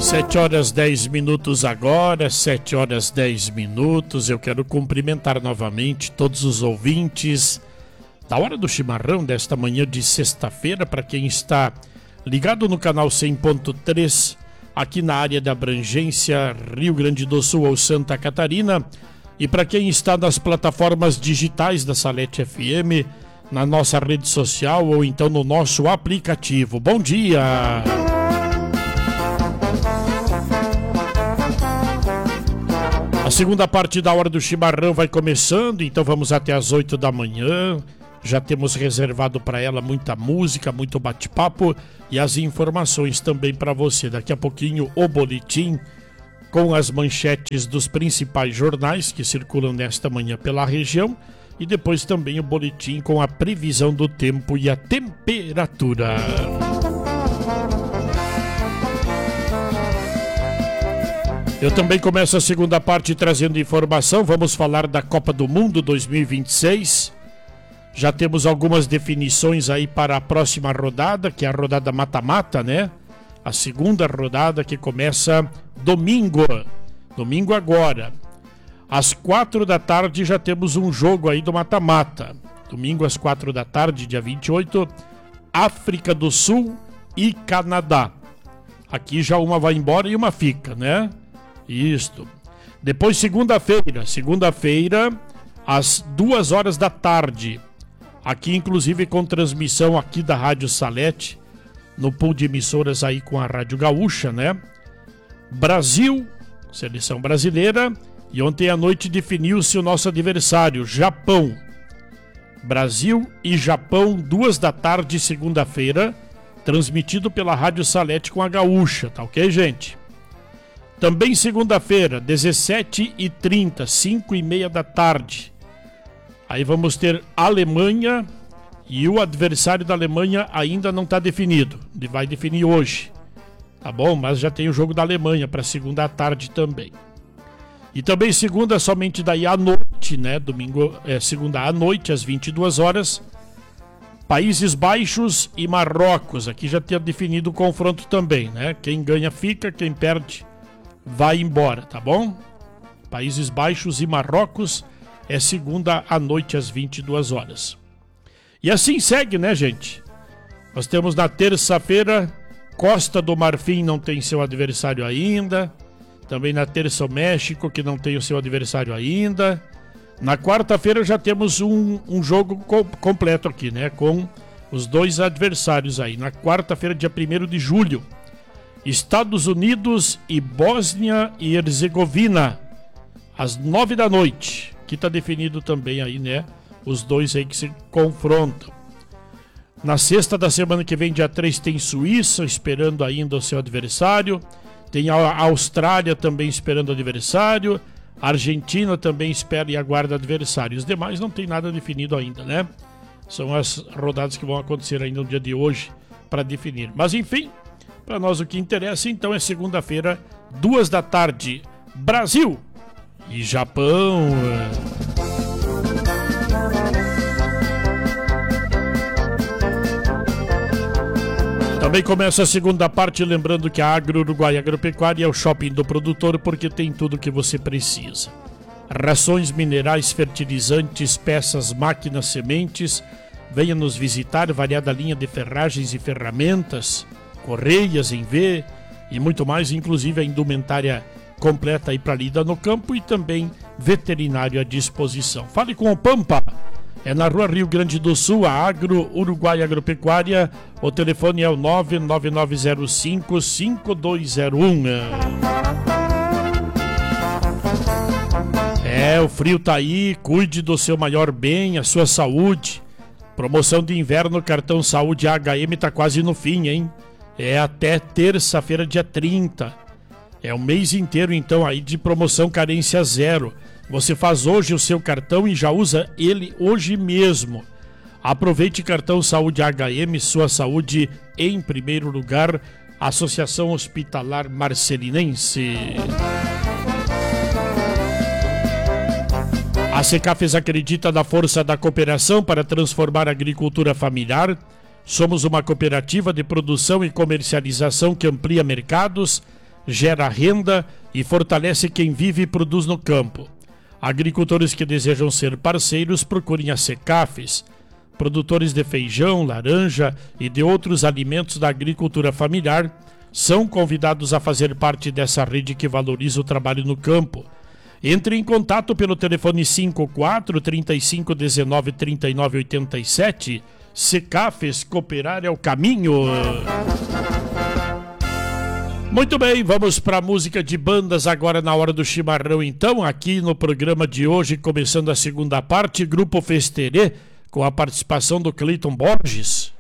7h10 agora, 7h10. Eu quero cumprimentar novamente todos os ouvintes da Hora do Chimarrão desta manhã de sexta-feira, para quem está ligado no canal 100.3, aqui na área da abrangência Rio Grande do Sul ou Santa Catarina, e para quem está nas plataformas digitais da Salete FM, na nossa rede social ou então no nosso aplicativo. Bom dia! A segunda parte da Hora do Chimarrão vai começando, então vamos até as 8 da manhã. Já temos reservado para ela muita música, muito bate-papo e as informações também para você. Daqui a pouquinho o boletim com as manchetes dos principais jornais que circulam nesta manhã pela região e depois também o boletim com a previsão do tempo e a temperatura. Eu também começo a segunda parte trazendo informação. Vamos falar da Copa do Mundo 2026. Já temos algumas definições aí para a próxima rodada, que é a rodada mata-mata, né? A segunda rodada que começa domingo agora. Às 4 da tarde já temos um jogo aí do mata-mata. Domingo às 4 da tarde, dia 28, África do Sul e Canadá. Aqui já uma vai embora e uma fica, né? Isto. Depois segunda-feira, às 2 horas da tarde, aqui inclusive com transmissão aqui da Rádio Salete, no pool de emissoras aí com a Rádio Gaúcha, né? Brasil, seleção brasileira, e ontem à noite definiu-se o nosso adversário, Japão. Brasil e Japão, 2 da tarde, segunda-feira, transmitido pela Rádio Salete com a Gaúcha, tá ok, gente? Também segunda-feira, 17h30, 5h30 da tarde. Aí vamos ter Alemanha e o adversário da Alemanha ainda não está definido. Ele vai definir hoje, tá bom? Mas já tem o jogo da Alemanha para segunda à tarde também. E também segunda somente daí à noite, né? Segunda à noite, às 22 horas. Países Baixos e Marrocos. Aqui já tinha definido o confronto também, né? Quem ganha fica, quem perde vai embora, tá bom? Países Baixos e Marrocos é segunda à noite às 22 horas. E assim segue, né, gente? Nós temos na terça-feira, Costa do Marfim não tem seu adversário ainda. Também na terça o México, que não tem o seu adversário ainda. Na quarta-feira já temos um jogo completo aqui, né? Com os dois adversários aí. Na quarta-feira, dia 1º de julho. Estados Unidos e Bósnia e Herzegovina, às 9 da noite. Que está definido também aí, né? Os dois aí que se confrontam. Na sexta da semana que vem, dia 3, tem Suíça, esperando ainda o seu adversário. Tem a Austrália também esperando o adversário. A Argentina também espera e aguarda adversário. Os demais não tem nada definido ainda, né? São as rodadas que vão acontecer ainda no dia de hoje para definir. Mas enfim, para nós o que interessa então é segunda-feira, 2 da tarde, Brasil e Japão. Também começa a segunda parte, lembrando que a Agro Uruguai Agropecuária é o shopping do produtor, porque tem tudo o que você precisa. Rações, minerais, fertilizantes, peças, máquinas, sementes. Venha nos visitar, variada linha de ferragens e ferramentas, correias em V e muito mais, inclusive a indumentária completa aí para lida no campo e também veterinário à disposição. Fale com o Pampa, é na Rua Rio Grande do Sul, a Agro Uruguai Agropecuária. O telefone é o 99905-5201. O frio tá aí, cuide do seu maior bem, a sua saúde. Promoção de inverno, cartão saúde HM tá quase no fim, hein? É até terça-feira, dia 30. É o mês inteiro, então, aí de promoção carência zero. Você faz hoje o seu cartão e já usa ele hoje mesmo. Aproveite cartão saúde HM, sua saúde em primeiro lugar. Associação Hospitalar Marcelinense. A Secafes acredita na força da cooperação para transformar a agricultura familiar. Somos uma cooperativa de produção e comercialização que amplia mercados, gera renda e fortalece quem vive e produz no campo. Agricultores que desejam ser parceiros procurem a Secafes. Produtores de feijão, laranja e de outros alimentos da agricultura familiar são convidados a fazer parte dessa rede que valoriza o trabalho no campo. Entre em contato pelo telefone 54 35 19 39 87. Secafes, cooperar é o caminho. Muito bem, vamos para a música de bandas agora na hora do chimarrão então, aqui no programa de hoje, começando a segunda parte, Grupo Festerê, com a participação do Cleiton Borges.